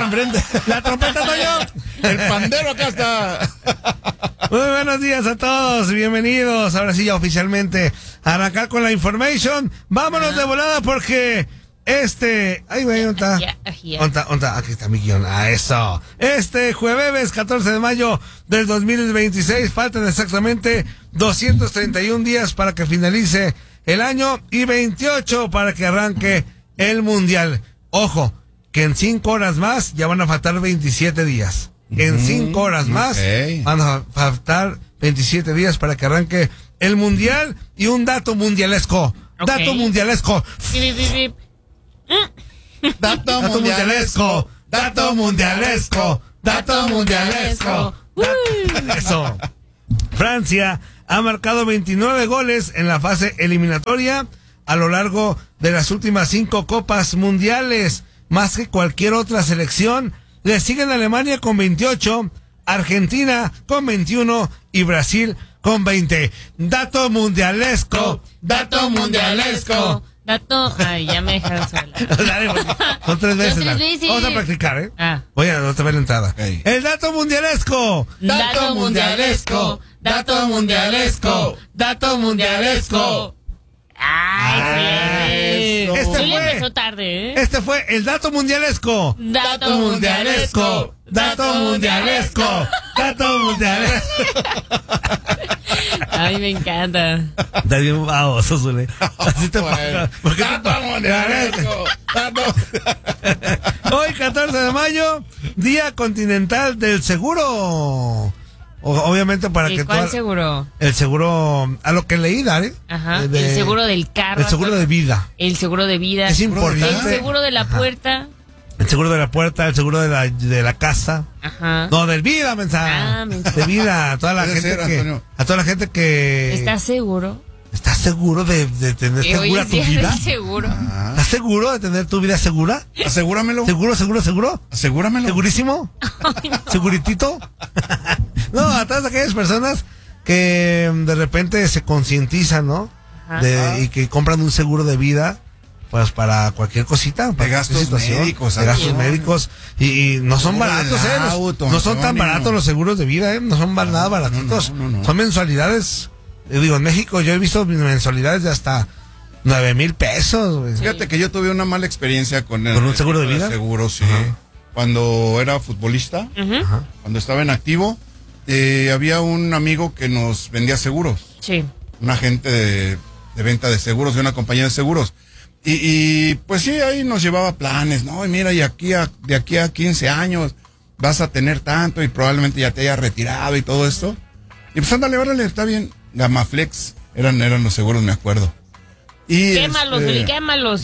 enfrente. La trompeta, Toño. El pandero acá está. Muy buenos días a todos, bienvenidos. Ahora sí, ya oficialmente a arrancar con la information. Vámonos de volada porque ay, güey, ¿dónde está? ¿Dónde está? Aquí está mi guión. Eso. Jueves 14 de mayo del 2026. Faltan exactamente 231 días para que finalice el año y 28 para que arranque el mundial. Ojo, que en 5 horas más ya van a faltar 27 días. En 5 horas más van a faltar 27 días para que arranque el mundial. Y un dato mundialesco. Dato mundialesco. Dato mundialesco. Dato mundialesco. Dato mundialesco. Eso. Francia ha marcado 29 goles en la fase eliminatoria a lo largo de las últimas 5 copas mundiales, más que cualquier otra selección. Le siguen Alemania con 28, Argentina con 21 y Brasil con 20. Dato mundialesco. Dato mundialesco. Ay, ya me dejaron sola. Son 3 veces. Vamos a practicar, Voy a otra vez la entrada. El dato mundialesco. Dato mundialesco. Dato mundialesco. Dato mundialesco. Ay, sí. Empezó tarde, Este fue el dato mundialesco. Dato mundialesco. Dato mundialesco. Dato mundialesco. Ay, me encanta. Está bien baboso, Zule. Así te pasa. Dato mundialesco. Hoy, 14 de mayo, Día Continental del Seguro. Obviamente para que ¿Cuál seguro? El seguro, a lo que leí, Dale. Ajá. El seguro del carro. El seguro de vida. El seguro de vida. Es importante. El seguro de la puerta. El seguro de la puerta, el seguro de la casa. Ajá. No, del vida, mensaje. De vida, a toda la gente que ¿Estás seguro? ¿Estás seguro de tener segura tu vida? Seguro. ¿Estás seguro de tener tu vida segura? Asegúramelo. ¿Seguro? Asegúramelo. ¿Segurísimo? ¿Seguritito? No, a todas aquellas personas que de repente se concientizan, ¿no? Y que compran un seguro de vida, pues para cualquier cosita, para de gastos médicos. De gastos médicos. Y no son baratos, no son tan baratos los seguros de vida, no son nada baratitos. No. Son mensualidades. Digo, en México yo he visto mensualidades de hasta 9,000 pesos, güey. Fíjate que yo tuve una mala experiencia con un seguro de vida. Seguro, sí. Cuando era futbolista, cuando estaba en activo, había un amigo que nos vendía seguros. Sí. Un agente de venta de seguros, de una compañía de seguros. Y pues sí, ahí nos llevaba planes, ¿no? Y mira, de aquí a 15 años vas a tener tanto y probablemente ya te hayas retirado y todo esto. Y pues ándale, está bien. Gamaflex eran los seguros, me acuerdo. Y quémalos, quémalos.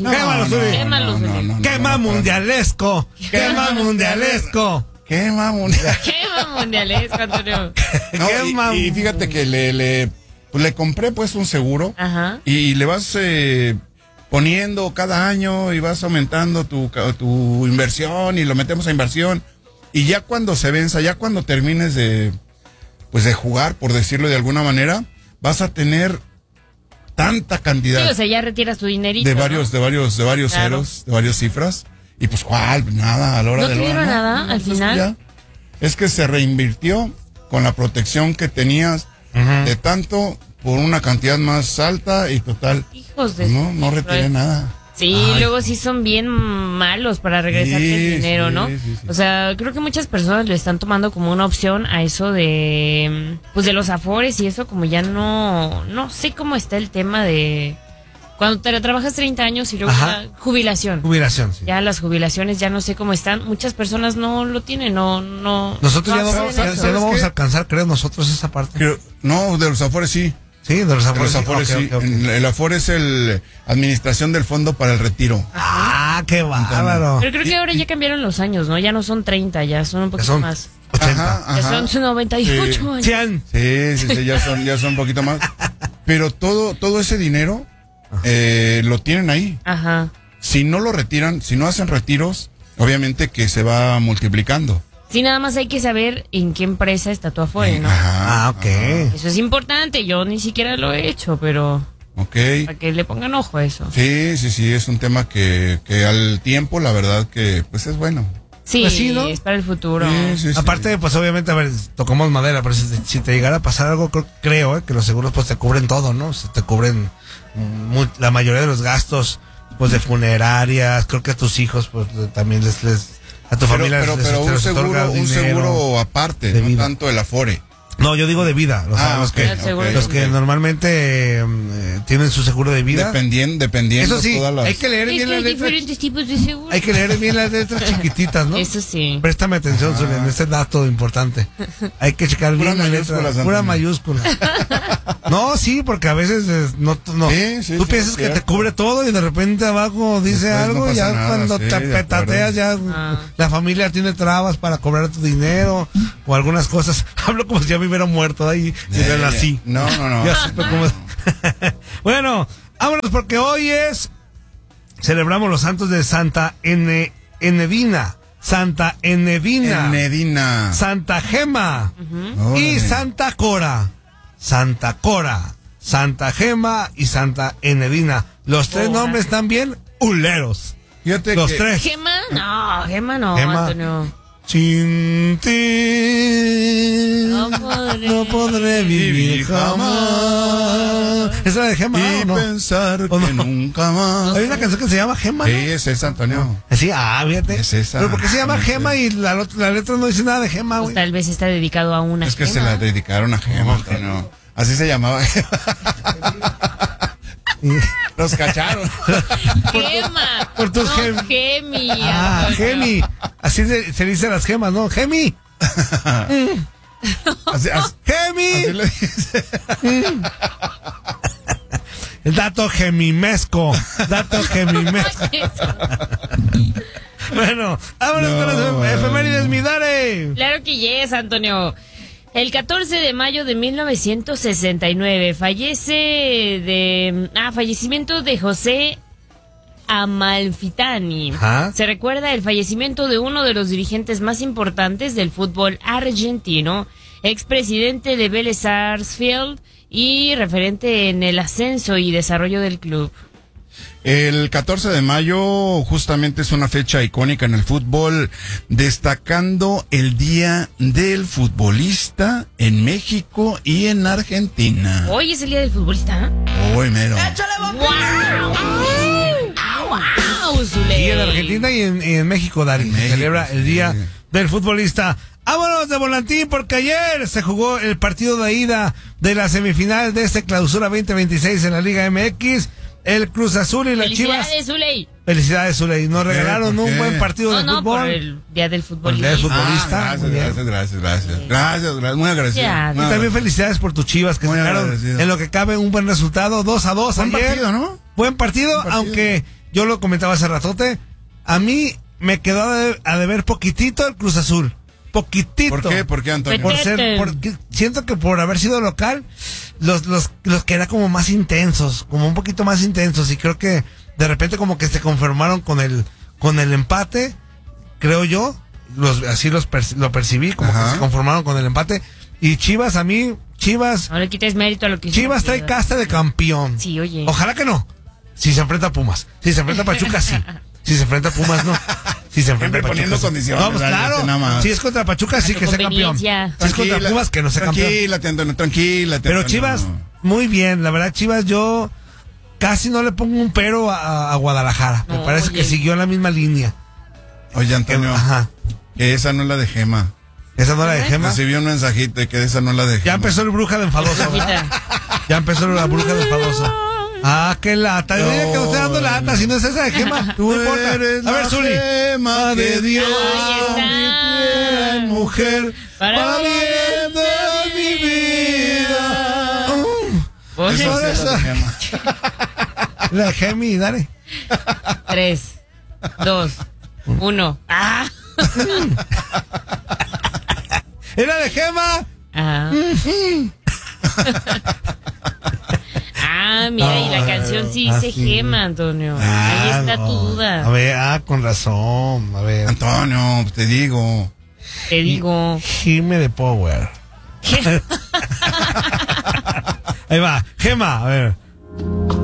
Quema mundialesco. Quema mundialesco. Quema mundialesco, Antonio. Y fíjate que le compré pues un seguro. Ajá. Y le vas poniendo cada año y vas aumentando tu inversión y lo metemos a inversión. Y ya cuando se venza, ya cuando termines de jugar, por decirlo de alguna manera, vas a tener tanta cantidad. Sí, o sea, ya retiras tu dinerito. De varios ceros, de varias cifras. Y pues, nada, a la hora ¿No de la hora. ¿No tuvieron nada al final? Ya. Es que se reinvirtió con la protección que tenías de tanto por una cantidad más alta y total. Hijos de no retiré nada. Sí, luego sí son bien malos para regresarte el dinero, ¿no? Sí. O sea, creo que muchas personas le están tomando como una opción a eso de los afores y eso, como ya no sé cómo está el tema de cuando te trabajas 30 años y luego la jubilación. Jubilación, sí. Ya las jubilaciones ya no sé cómo están. Muchas personas no lo tienen, no. Nosotros ya no vamos a alcanzar, creo, nosotros esa parte. No, de los afores sí. Sí, de los afores. Sí. Okay. El afore es administración del fondo para el retiro. Qué bárbaro. Pero creo que ahora ya cambiaron los años, ¿no? Ya no son 30, ya son un poquito más. 80. Ya son 98 años. 100. Sí, ya son un poquito más. Pero todo ese dinero lo tienen ahí. Ajá. Si no lo retiran, si no hacen retiros, obviamente que se va multiplicando. Sí, nada más hay que saber en qué empresa está tu afore, ¿no? Ok. Eso es importante, yo ni siquiera lo he hecho, pero para que le pongan ojo a eso. Sí, es un tema que al tiempo, la verdad que pues es bueno. Sí, Pues sí, ¿no? es para el futuro. Sí. Aparte, pues obviamente, a ver, tocamos madera, pero si te llegara a pasar algo, creo que los seguros pues te cubren todo, ¿no? Te cubren la mayoría de los gastos, pues de funerarias, creo que a tus hijos, pues también a tu familia pero les otorga un seguro aparte, de no vida. tanto el Afore. No, yo digo de vida, los que normalmente tienen su seguro de vida. Dependiendo Eso sí, todas las... hay que leer Es bien que hay las letras. diferentes tipos de seguro. Hay que leer bien las letras chiquititas, ¿no? Eso sí. Préstame atención, Zuli, en este dato importante. Hay que checar Pura bien la letra. mayúscula, Pura Antonio. mayúscula. No, sí, porque a veces no. Sí, Tú piensas que cierto. te cubre todo y de repente abajo dice Después no algo y pasa ya nada, cuando sí, te de petateas ya la familia tiene trabas para cobrar tu dinero o algunas cosas. Hablo como si ya me hubiera muerto ahí y me nací. No. Ya supe cómo. Bueno, vámonos porque hoy celebramos los santos de Santa Enedina, Santa Enedina, Enedina. Santa Gema y Órale. Santa Cora. Santa Cora, Santa Gema y Santa Enedina. Los tres nombres también uleros. Fíjate Los que tres. ¿Gema? No, Gema no, Gema. Antonio. Sin ti no podré vivir jamás. ¿Esa es la de Gema y o no? pensar ¿O que no? nunca más. Hay una canción que se llama Gema, Sí, ¿no? es esa, Antonio. Sí, fíjate. Es esa. Pero ¿por qué se llama Sí. Gema y la letra no dice nada de Gema, Pues güey? tal vez está dedicado a una Es que se Gema. la dedicaron a Gema, Antonio. Así se llamaba. Los cacharon. Gema. por tus no, Gemi. Antonio. Gemi. Así se dice las gemas, ¿no? Gemi. Así Gemi. le dice. El dato gemimesco. Dato gemimesco. Bueno, vámonos con las efemérides, mi Dare. Claro que yes, Antonio. El 14 de mayo de 1969 fallecimiento de José Amalfitani. Ajá. Se recuerda el fallecimiento de uno de los dirigentes más importantes del fútbol argentino, expresidente de Vélez Sarsfield y referente en el ascenso y desarrollo del club. El 14 de mayo justamente es una fecha icónica en el fútbol, destacando el Día del Futbolista en México y en Argentina. Hoy es el día del futbolista. Hoy mero. ¡Wow! Y en Argentina y en México, Dari. En México, celebra el sí. Día del Futbolista. Vámonos de volantín porque ayer se jugó el partido de ida de la semifinal de este clausura 2026 en la Liga MX. El Cruz Azul y las Chivas. ¡Felicidades, Zuley! Felicidades, Zuley. Nos regalaron ¿Por qué? un buen partido No, de no, fútbol. por el día del Por el día del futbolista. futbolista. Muy bien. Gracias, muy agradecido. Ya, Y también felicidades por tus Chivas que Muy sacaron agradecido. en lo que cabe un buen resultado, 2-2 Buen ayer. partido, ¿no? Buen partido, aunque yo lo comentaba hace ratote, a mí me quedó a deber poquitito el Cruz Azul. Poquitito. ¿Por qué? ¿Por qué, Antonio? Por ser, porque siento que por haber sido local, los que eran como más intensos, como un poquito más intensos, y creo que de repente como que se conformaron con el empate, creo yo, lo percibí, como Ajá. que se conformaron con el empate, y Chivas, No le quites mérito a lo que hizo. Chivas trae casta de campeón. Sí, oye. Ojalá que no. Si se enfrenta a Pumas. Si se enfrenta a Pachuca, sí. Si se enfrenta a Pumas, no. Si se enfrenta a Siempre Pachuca. poniendo sí. condiciones, Vamos, ¿verdad? claro. Nada más. Si es contra Pachuca, sí tu que sea campeón. conveniencia. Si es contra Pumas, que no sea campeón. Tranquila, Antonio, tranquila. Pero Antonio. Chivas, muy bien. La verdad, Chivas, yo casi no le pongo un pero a Guadalajara. Me No, parece oye. que siguió en la misma línea. Oye, Antonio, Ajá. que esa no es la de Gema. Esa no la de Gema. Recibí un mensajito de que esa no es la de Gema. Ya empezó el bruja de enfadoso. ¿verdad? Ya empezó la bruja de enfadoso. Ah, qué lata. Yo diría que no estoy dando lata, si no es esa de Gema. Tú No importa. eres A ver, la Zuli. Gema de Dios. Ahí está. Mujer, Para bien de mi vida. Oye, Esa es la de Gema. La Gemi, dale. 3, 2, 1. ¡Ah! ¿Era de Gema? Ah. Mira, y la canción sí dice sí. Gema, Antonio. Ahí está no. tu duda. A ver, con razón. A ver. Antonio, te digo. Te digo. Gime de Power. Ahí va, Gema, a ver.